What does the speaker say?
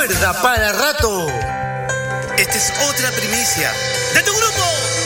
Cuerda para rato. Esta es otra primicia de tu grupo.